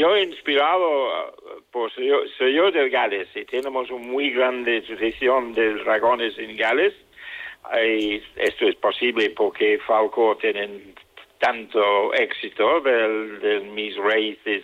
yo inspirado soy yo del Gales y tenemos una muy grande tradición de dragones en Gales. Y esto es posible porque Falco tiene tanto éxito de mis raíces